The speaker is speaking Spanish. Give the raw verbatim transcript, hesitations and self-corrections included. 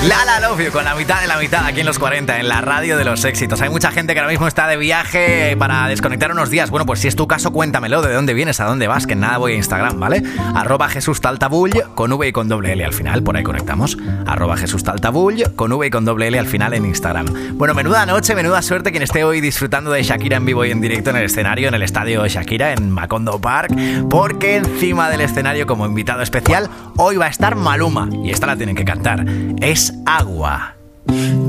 Lala Love You con la mitad de la mitad aquí en los cuarenta, en la radio de los éxitos. Hay mucha gente que ahora mismo está de viaje para desconectar unos días. Bueno, pues si es tu caso, cuéntamelo. ¿De dónde vienes? ¿A dónde vas? Que nada, voy a Instagram, ¿vale? Arroba Jesús Taltabull con V y con doble L al final. Por ahí conectamos. Arroba Jesús Taltabull con V y con doble L al final en Instagram. Bueno, menuda noche, menuda suerte quien esté hoy disfrutando de Shakira en vivo y en directo en el escenario, en el estadio de Shakira, en Macondo Park. Porque encima del escenario, como invitado especial, hoy va a estar Maluma. Y esta la tienen que cantar. Es Agua.